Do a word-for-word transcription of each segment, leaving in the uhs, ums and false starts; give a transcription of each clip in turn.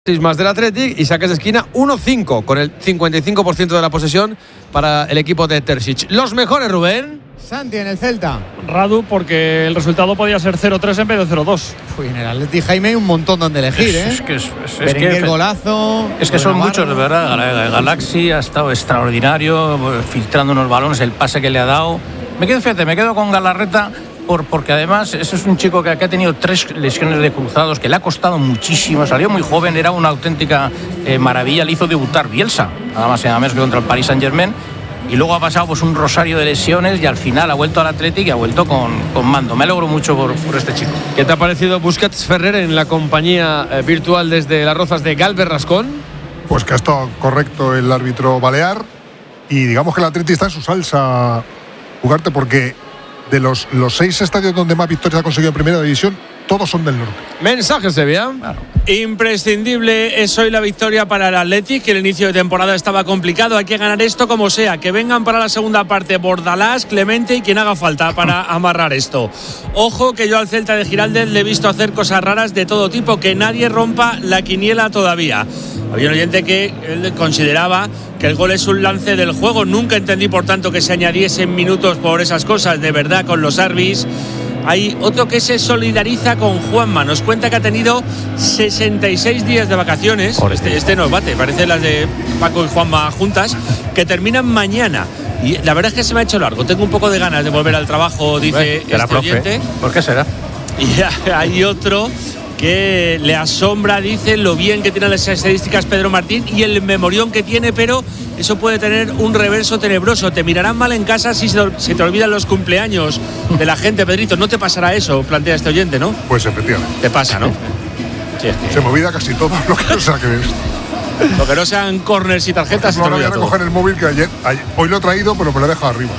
más del Athletic y saques de esquina uno cinco con el cincuenta y cinco por ciento de la posesión para el equipo de Terzic. Los mejores, Rubén. Santi en el Celta. Radu, porque el resultado podía ser cero tres en vez de cero dos. Uy, en el Athletic, Jaime, hay un montón donde elegir, ¿eh? Es que es, es, es Berenguer, que, golazo. Es que son muchos, de verdad. Galaxy ha estado extraordinario, filtrando unos balones, el pase que le ha dado. Me quedo, fíjate, me quedo con Galarreta. Por, porque además ese es un chico que, que ha tenido tres lesiones de cruzados, que le ha costado muchísimo, salió muy joven, era una auténtica eh, maravilla, le hizo debutar Bielsa, nada más y nada menos que contra el Paris Saint-Germain, y luego ha pasado pues un rosario de lesiones y al final ha vuelto al Athletic y ha vuelto con, con mando. Me alegro mucho por, por este chico. ¿Qué te ha parecido Busquets Ferrer en la compañía eh, virtual desde Las Rozas de Galvez Rascón? Pues que ha estado correcto el árbitro balear y digamos que el Athletic está en su salsa, Ugarte, porque de los, los seis estadios donde más victorias ha conseguido en primera división, todos son del norte. Mensajes, Sevilla. Claro. Imprescindible es hoy la victoria para el Athletic, que el inicio de temporada estaba complicado. Hay que ganar esto como sea. Que vengan para la segunda parte Bordalás, Clemente y quien haga falta para amarrar esto. Ojo que yo al Celta de Giraldez le he visto hacer cosas raras de todo tipo. Que nadie rompa la quiniela todavía. Había un oyente que él consideraba que el gol es un lance del juego. Nunca entendí, por tanto, que se añadiesen minutos por esas cosas, de verdad, con los árbitros. Hay otro que se solidariza con Juanma. Nos cuenta que ha tenido sesenta y seis días de vacaciones. Este, este nos bate, parece las de Paco y Juanma juntas, que terminan mañana. Y la verdad es que se me ha hecho largo. Tengo un poco de ganas de volver al trabajo, dice bueno, este oyente. ¿Por qué será? Y hay otro que le asombra, dice, lo bien que tiene las estadísticas Pedro Martín y el memorión que tiene, pero eso puede tener un reverso tenebroso. Te mirarán mal en casa si se te olvidan los cumpleaños de la gente, Pedrito. No te pasará eso, plantea este oyente, ¿no? Pues efectivamente. Te pasa, ¿no? Sí, es que... Se me olvida casi todo lo que no sea que ves. Lo que no sean corners y tarjetas. No, no voy a recoger el móvil que ayer, ayer, hoy lo he traído, pero me lo he dejado arriba.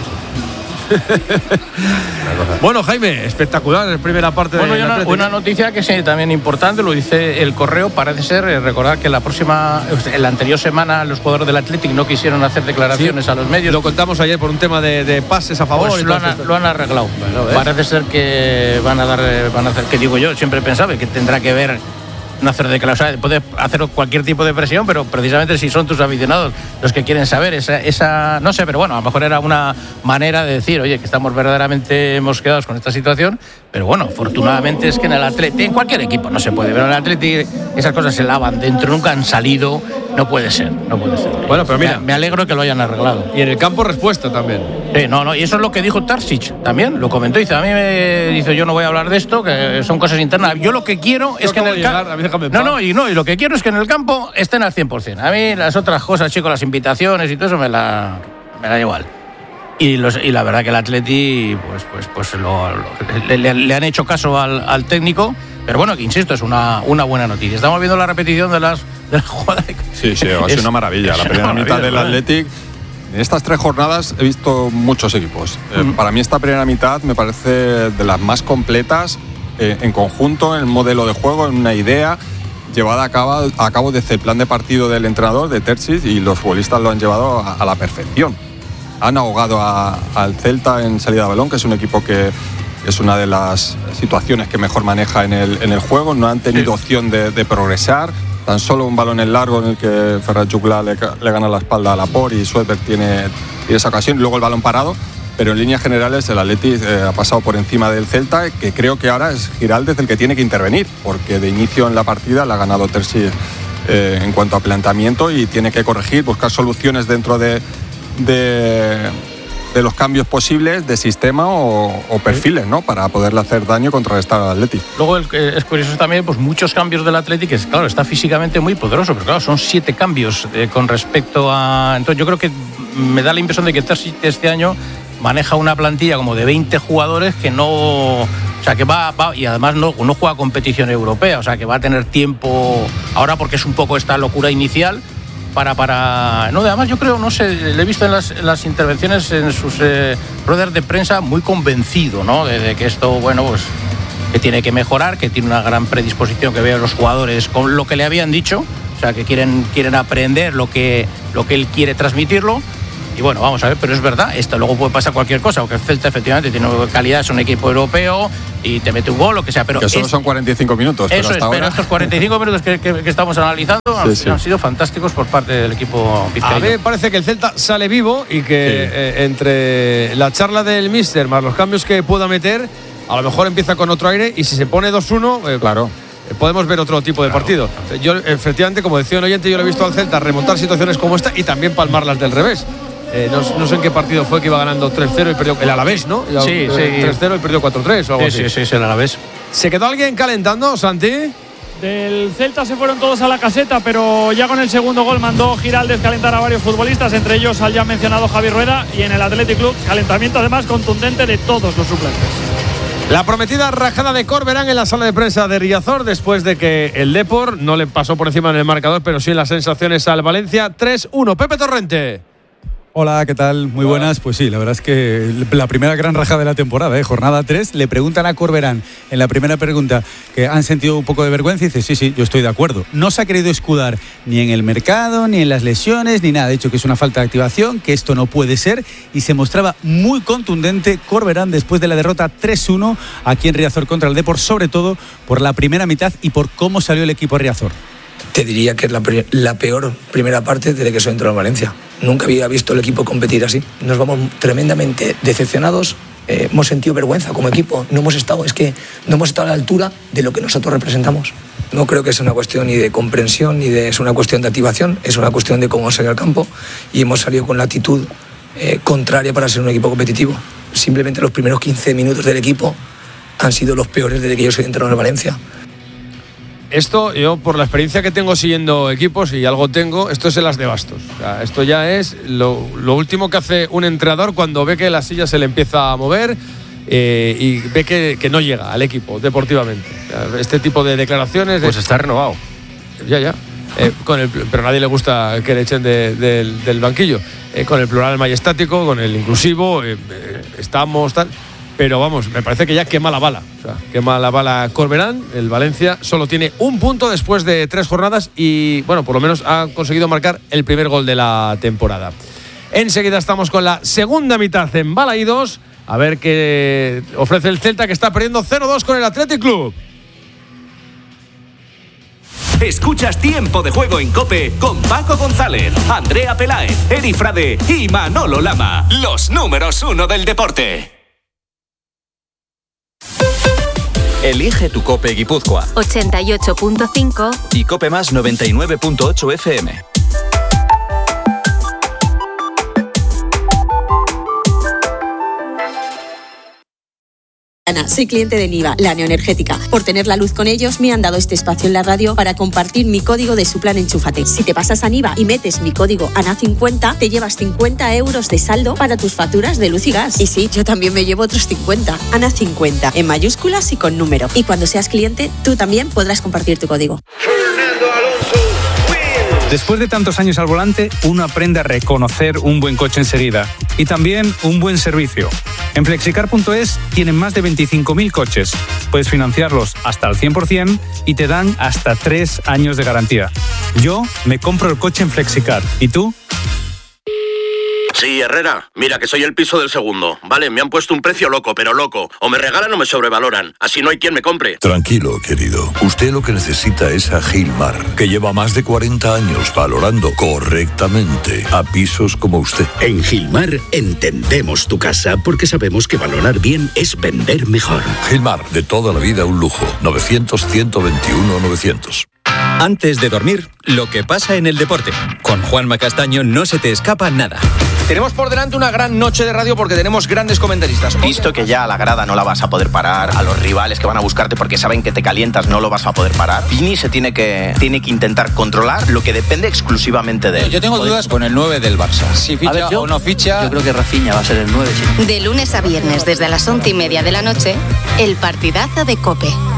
Bueno, Jaime, espectacular en primera parte. Bueno, de una, una noticia que es también importante, lo dice el Correo, parece ser, eh, recordar que la próxima, en la anterior semana los jugadores del Athletic no quisieron hacer declaraciones sí, a los medios. Lo contamos ayer por un tema de, de pases a favor. Pues y lo, han, lo han arreglado. Bueno, parece ser que van a dar, van a hacer, que digo yo, siempre pensaba que tendrá que ver no hacer declaraciones, puede hacer cualquier tipo de presión, pero precisamente si son tus aficionados los que quieren saber esa, esa, no sé, pero bueno, a lo mejor era una manera de decir, oye, que estamos verdaderamente mosqueados con esta situación, pero bueno, afortunadamente es que en el Athletic, en cualquier equipo no se puede, pero en el Athletic esas cosas se lavan dentro, nunca han salido, no puede ser, no puede ser. Bueno, pero mira, me, me alegro que lo hayan arreglado. Y en el campo respuesta también. Sí, no, no, y eso es lo que dijo Terzic también, lo comentó, dice, a mí me dice, yo no voy a hablar de esto, que son cosas internas, yo lo que quiero es que en el campo... No, no, y no, y lo que quiero es que en el campo estén al cien por ciento. A mí las otras cosas, chicos, las invitaciones y todo eso me la, me da igual. Y, los, y la verdad que el Atleti, pues, pues, pues lo, lo, le, le, le han hecho caso al, al técnico, pero bueno, que insisto, es una, una buena noticia. Estamos viendo la repetición de las, de las jugadas. Sí, sí, ha sido una maravilla. La primera mitad del Athletic. En estas tres jornadas he visto muchos equipos. Eh, mm. Para mí esta primera mitad me parece de las más completas eh, en conjunto, en el modelo de juego, en una idea llevada a cabo, a cabo desde el plan de partido del entrenador, de Terzic, y los futbolistas lo han llevado a, a la perfección. Han ahogado a, al Celta en salida de balón, que es un equipo que es una de las situaciones que mejor maneja en el, en el juego. No han tenido sí. opción de, de progresar. Tan solo un balón en largo en el que Ferran Jucla le, le gana la espalda a Laporte y Sueber tiene, tiene esa ocasión. Luego el balón parado. Pero en líneas generales el Athletic eh, ha pasado por encima del Celta, que creo que ahora es Giraldez el que tiene que intervenir, porque de inicio en la partida la ha ganado Terzic eh, en cuanto a planteamiento y tiene que corregir, buscar soluciones dentro de, de, de los cambios posibles de sistema o, o perfiles, ¿no? Para poderle hacer daño y contrarrestar al Athletic. Luego el, es curioso también, pues muchos cambios del Athletic, que claro, está físicamente muy poderoso, pero claro, son siete cambios eh, con respecto a... Entonces yo creo que me da la impresión de que Terzic este año maneja una plantilla como de veinte jugadores que no, o sea, que va, va y además no, no juega competición europea, o sea, que va a tener tiempo ahora porque es un poco esta locura inicial para, para, no, además yo creo, no sé, le he visto en las, en las intervenciones en sus eh, ruedas de prensa muy convencido, ¿no? De, de que esto, bueno, pues que tiene que mejorar, que tiene una gran predisposición, que veo a los jugadores con lo que le habían dicho, o sea, que quieren, quieren aprender lo que, lo que él quiere transmitirlo. Y bueno, vamos a ver, pero es verdad, esto luego puede pasar cualquier cosa, porque el Celta efectivamente tiene calidad, es un equipo europeo y te mete un gol, lo que sea. Pero que solo es, son cuarenta y cinco minutos. Eso pero hasta es, ahora... pero estos cuarenta y cinco minutos que, que, que estamos analizando sí, han, sí. han sido fantásticos por parte del equipo vizcaíno. A mí me parece que el Celta sale vivo y que sí. eh, entre la charla del míster más los cambios que pueda meter, a lo mejor empieza con otro aire y si se pone dos uno, eh, claro. eh, podemos ver otro tipo de claro. partido. Yo, efectivamente, como decía un oyente, yo lo he visto al Celta remontar situaciones como esta y también palmarlas del revés. Eh, no, no sé en qué partido fue que iba ganando tres cero y perdió el Alavés, ¿no? Sí, eh, sí. tres cero y perdió cuatro tres o algo sí, así. Sí, sí, sí, el Alavés. ¿Se quedó alguien calentando, Santi? Del Celta se fueron todos a la caseta, pero ya con el segundo gol mandó Giraldez calentar a varios futbolistas, entre ellos al ya mencionado Javi Rueda, y en el Athletic Club calentamiento además contundente de todos los suplentes. La prometida rajada de Corberán en la sala de prensa de Riazor después de que el Depor no le pasó por encima en el marcador, pero sí en las sensaciones al Valencia. tres uno. Pepe Torrente. Hola, ¿qué tal? Muy buenas. Pues sí, la verdad es que la primera gran raja de la temporada, ¿eh? Jornada tres, le preguntan a Corberán en la primera pregunta que han sentido un poco de vergüenza y dice, sí, sí, yo estoy de acuerdo. No se ha querido escudar ni en el mercado, ni en las lesiones, ni nada. Ha dicho que es una falta de activación, que esto no puede ser, y se mostraba muy contundente Corberán después de la derrota tres uno aquí en Riazor contra el Depor, sobre todo por la primera mitad y por cómo salió el equipo Riazor. Te diría que es la, la peor primera parte desde que soy entrado en Valencia. Nunca había visto el equipo competir así. Nos vamos tremendamente decepcionados. Eh, hemos sentido vergüenza como equipo. No hemos estado, es que no hemos estado a la altura de lo que nosotros representamos. No creo que sea una cuestión ni de comprensión ni de es una cuestión de activación. Es una cuestión de cómo salir al campo y hemos salido con la actitud eh, contraria para ser un equipo competitivo. Simplemente los primeros quince minutos del equipo han sido los peores desde que yo soy entrenador en Valencia. Esto, yo por la experiencia que tengo siguiendo equipos, y algo tengo, esto es el as de bastos. O sea, esto ya es lo, lo último que hace un entrenador cuando ve que la silla se le empieza a mover eh, y ve que, que no llega al equipo deportivamente. O sea, este tipo de declaraciones... Pues de, está renovado. Ya, ya. Eh, con el, pero a nadie le gusta que le echen de, de, del banquillo. Eh, con el plural majestático, con el inclusivo, eh, eh, estamos... tal. Pero vamos, me parece que ya quema la bala. O sea, quema la bala Corberán. El Valencia solo tiene un punto después de tres jornadas y, bueno, por lo menos ha conseguido marcar el primer gol de la temporada. Enseguida estamos con la segunda mitad en Balaídos. A ver qué ofrece el Celta, que está perdiendo cero dos con el Athletic Club. Escuchas Tiempo de Juego en COPE con Paco González, Andrea Peláez, Eri Frade y Manolo Lama. Los números uno del deporte. Elige tu COPE Guipúzcoa ochenta y ocho punto cinco y COPE Más noventa y nueve punto ocho F M. Ana, soy cliente de Niva, la neoenergética. Por tener la luz con ellos, me han dado este espacio en la radio para compartir mi código de su plan Enchúfate. Si te pasas a Niva y metes mi código A N A cincuenta, te llevas cincuenta euros de saldo para tus facturas de luz y gas. Y sí, yo también me llevo otros cincuenta. A N A cincuenta, en mayúsculas y con número. Y cuando seas cliente, tú también podrás compartir tu código. Después de tantos años al volante, uno aprende a reconocer un buen coche enseguida y también un buen servicio. En flexicar punto es tienen más de veinticinco mil coches. Puedes financiarlos hasta al cien por ciento y te dan hasta tres años de garantía. Yo me compro el coche en Flexicar. ¿Y tú? Sí, Herrera, mira que soy el piso del segundo. Vale, me han puesto un precio loco, pero loco. O me regalan o me sobrevaloran. Así no hay quien me compre. Tranquilo, querido. Usted lo que necesita es a Gilmar, que lleva más de cuarenta años valorando correctamente a pisos como usted. En Gilmar entendemos tu casa porque sabemos que valorar bien es vender mejor. Gilmar, de toda la vida un lujo. novecientos, ciento veintiuno, novecientos. Antes de dormir, lo que pasa en el deporte. Con Juanma Castaño no se te escapa nada. Tenemos por delante una gran noche de radio porque tenemos grandes comentaristas. Visto que ya a la grada no la vas a poder parar, a los rivales que van a buscarte porque saben que te calientas no lo vas a poder parar, Vini se tiene que, tiene que intentar controlar lo que depende exclusivamente de él. Yo tengo dudas con el nueve del Barça. Si ficha ver, yo, o no ficha... Yo creo que Rafinha va a ser el nueve. Sí. De lunes a viernes desde las once y media de la noche, el partidazo de COPE.